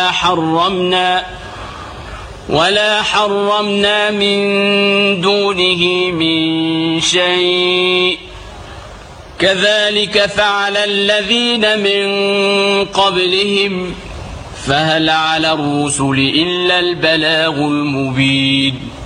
حرمنا من دونه من شيء كذلك فعل الذين من قبلهم فهل على الرسل إلا البلاغ المبين